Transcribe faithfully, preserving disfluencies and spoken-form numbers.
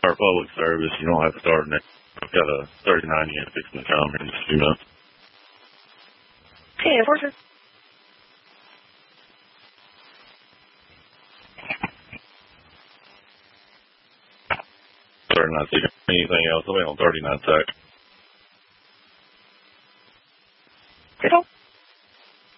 start public service. You don't have to start next. I've got a thirty-nine unit fixing to come here in just a few months. Okay, enforcer. thirty-nine, anything else? I'll be on thirty-nine sec. Good.